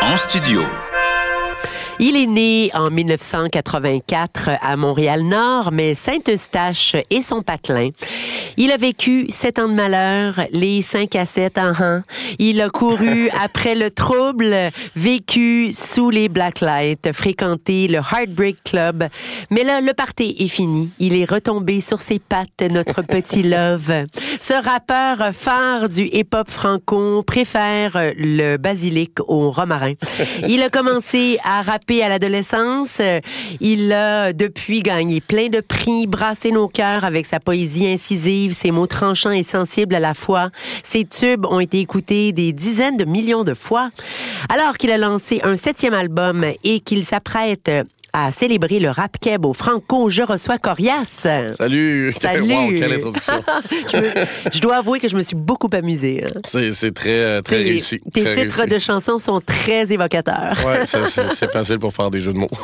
En studio. Il est né en 1984 à Montréal-Nord, mais Saint-Eustache est son patelin. Il a vécu 7 ans de malheur, les 5 à 7 ans. Il a couru après le trouble, vécu sous les black lights, fréquenté le Heartbreak Club. Mais là, le party est fini. Il est retombé sur ses pattes, notre petit Love. Ce rappeur phare du hip-hop franco préfère le basilic au romarin. Il a commencé à rapper à l'adolescence. Il a depuis gagné plein de prix, brassé nos cœurs avec sa poésie incisive, ses mots tranchants et sensibles à la fois. Ses tubes ont été écoutés des dizaines de millions de fois. Alors qu'il a lancé un 7e album et qu'il s'apprête à célébrer le rap keb au Franco, je reçois Corias. Salut! Salut! Wow, quelle introduction! je dois avouer que je me suis beaucoup amusée. Hein. C'est très réussi. Tes très titres réussi. de chansons sont très évocateurs. Ouais, c'est facile pour faire des jeux de mots.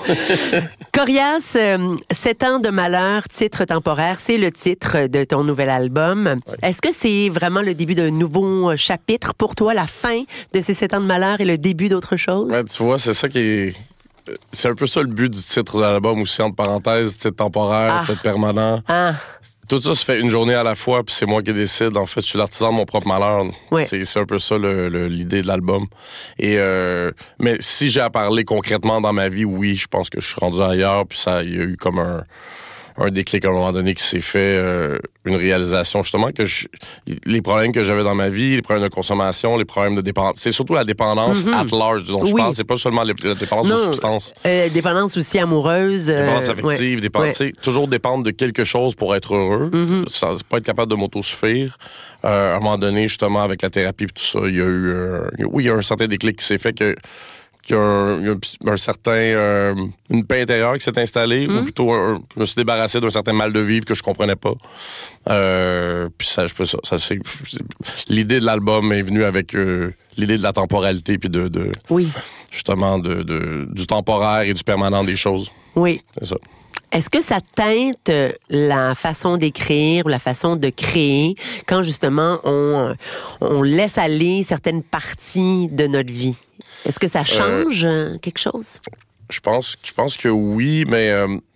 Corias, 7 ans de malheur, titre temporaire, c'est le titre de ton nouvel album. Ouais. Est-ce que c'est vraiment le début d'un nouveau chapitre pour toi, la fin de ces 7 ans de malheur et le début d'autre chose? Ouais, tu vois, c'est ça qui est... C'est un peu ça le but du titre de l'album aussi, entre parenthèses, titre temporaire, titre permanent. Ah. Tout ça se fait une journée à la fois, puis c'est moi qui décide. En fait, je suis l'artisan de mon propre malheur. Ouais. C'est un peu ça l'idée de l'album. Et mais si j'ai à parler concrètement dans ma vie, oui, je pense que je suis rendu ailleurs, puis il y a eu comme un déclic à un moment donné qui s'est fait, une réalisation justement que les problèmes que j'avais dans ma vie, les problèmes de consommation, les problèmes de dépendance, c'est surtout la dépendance at large dont je parle, c'est pas seulement la dépendance de substances. Dépendance aussi amoureuse. Dépendance affective, toujours dépendre de quelque chose pour être heureux, c'est pas être capable de m'autosuffire. À un moment donné, justement, avec la thérapie et tout ça, il y a eu un certain déclic qui s'est fait qu'il y a un certain une paix intérieure qui s'est installée, ou plutôt je me suis débarrassé d'un certain mal de vivre que je comprenais pas. Puis l'idée de l'album est venue avec l'idée de la temporalité puis justement du temporaire et du permanent des choses. Oui. C'est ça. Est-ce que ça teinte la façon d'écrire ou la façon de créer quand justement on laisse aller certaines parties de notre vie? Est-ce que ça change quelque chose? Je pense que oui, mais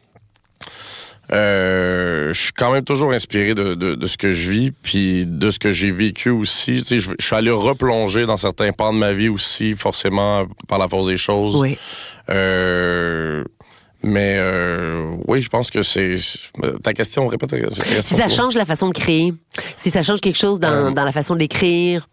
je suis quand même toujours inspiré de ce que je vis, puis de ce que j'ai vécu aussi. Tu sais, je suis allé replonger dans certains pans de ma vie aussi, forcément, par la force des choses. Oui. Mais oui, je pense que c'est... Ta question, répète ta question. Si ça change la façon de créer, si ça change quelque chose dans la façon d'écrire.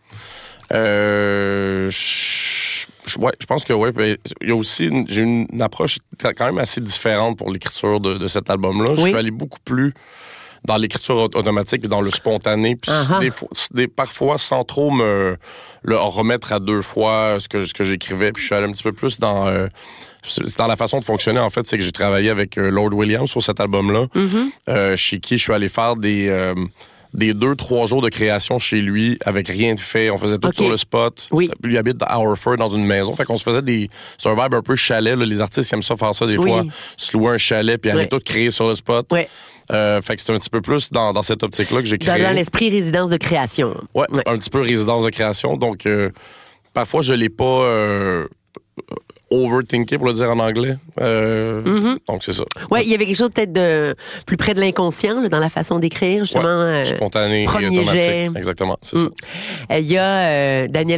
Je pense que oui. Il y a aussi, j'ai une approche quand même assez différente pour l'écriture de cet album-là. Oui. Je suis allé beaucoup plus dans l'écriture automatique et dans le spontané. Puis parfois, sans trop me le remettre à deux fois ce que j'écrivais. Puis je suis allé un petit peu plus dans la façon de fonctionner, en fait. C'est que j'ai travaillé avec Lord Williams sur cet album-là, chez qui je suis allé faire des 2-3 jours de création chez lui avec rien de fait. On faisait tout sur le spot. Oui. Lui habite à Haverford dans une maison. Fait qu'on se faisait c'est un vibe un peu chalet. Là. Les artistes aiment ça faire ça des fois. Se louer un chalet puis aller tout créer sur le spot. Oui. Fait que c'est un petit peu plus dans cette optique-là que j'ai créé. Dans l'esprit résidence de création. Ouais, un petit peu résidence de création. Donc, parfois, je l'ai pas... overthinké, pour le dire en anglais. Donc, c'est ça. Oui, il y avait quelque chose peut-être de plus près de l'inconscient là, dans la façon d'écrire, justement. Spontané et premier automatique. jet. Exactement, c'est ça. Il y a Daniel